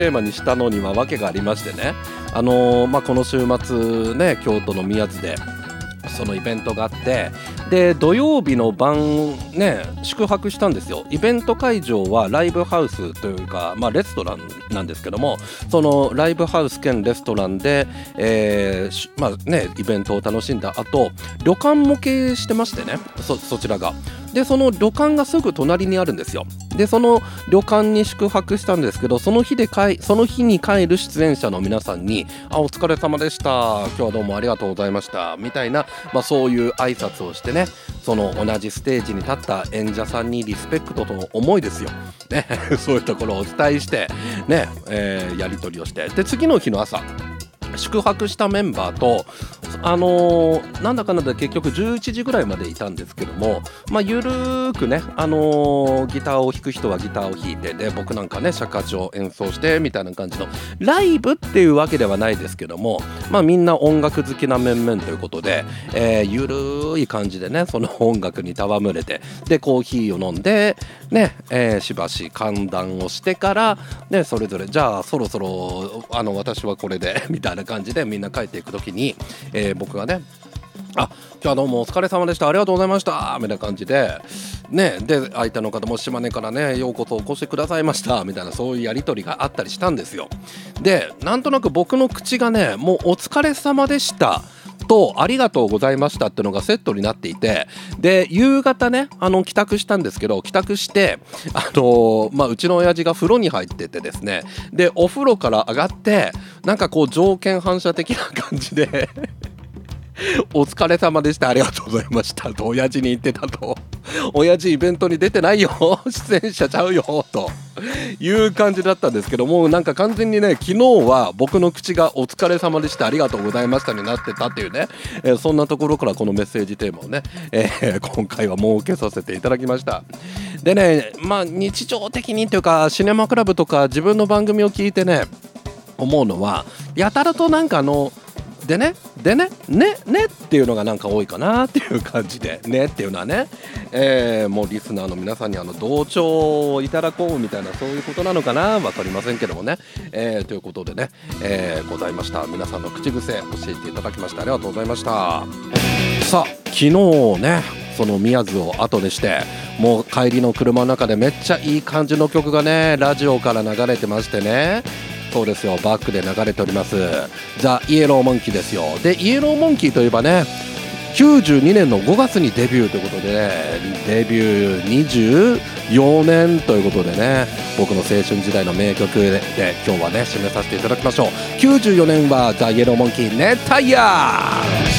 テーマにしたのには訳がありましてね、この週末ね、京都の宮津でそのイベントがあって、で土曜日の晩ね宿泊したんですよ。イベント会場はライブハウスというか、レストランなんですけども、そのライブハウス兼レストランで、イベントを楽しんだ後、旅館も経営してましてね、そちらが。でその旅館がすぐ隣にあるんですよ。でその旅館に宿泊したんですけど、その日に帰る出演者の皆さんにお疲れ様でした、今日はどうもありがとうございましたみたいな、そういう挨拶をしてね、その同じステージに立った演者さんにリスペクトとの思いですよ、ね、そういうところをお伝えしてね、やり取りをして、で次の日の朝宿泊したメンバーとなんだかんだで結局11時ぐらいまでいたんですけども、ゆるーくね、ギターを弾く人はギターを弾いて、で僕なんかね尺八を演奏してみたいな感じのライブっていうわけではないですけども、みんな音楽好きな面々ということで、ゆるーい感じでね、その音楽に戯れて、でコーヒーを飲んでね、しばし歓談をしてからね、それぞれじゃあそろそろ私はこれでみたいな感じでみんな帰っていくときに、僕がね、今日はどうもお疲れ様でした、ありがとうございましたみたいな感じでね、で相手の方も島根からねようこそお越しくださいましたみたいな、そういうやり取りがあったりしたんですよ。でなんとなく僕の口がね、もうお疲れ様でしたとありがとうございましたっていうのがセットになっていて、で夕方ね帰宅したんですけど、帰宅してうちの親父が風呂に入っててですね、でお風呂から上がってなんかこう条件反射的な感じでお疲れ様でした、ありがとうございましたと親父に言ってたと。親父イベントに出てないよ出演者ちゃうよという感じだったんですけども、なんか完全にね昨日は僕の口がお疲れ様でした、ありがとうございましたになってたっていうね、そんなところからこのメッセージテーマをね、今回は設けさせていただきました。でね、日常的にというかシネマクラブとか自分の番組を聞いてね思うのは、やたらとなんかでねっていうのがなんか多いかなっていう感じで、ねっていうのはね、もうリスナーの皆さんに同調をいただこうみたいな、そういうことなのかな、分かりませんけどもね、ということでね、ございました。皆さんの口癖教えていただきましてありがとうございました。さあ昨日ね、その宮津を後にしてもう帰りの車の中でめっちゃいい感じの曲がねラジオから流れてましてね、そうですよ、バックで流れておりますザ・イエローモンキーですよ。でイエローモンキーといえばね、92年の5月にデビューということで、ね、デビュー24年ということでね、僕の青春時代の名曲で今日はね締めさせていただきましょう。94年はザ・イエローモンキー熱帯夜。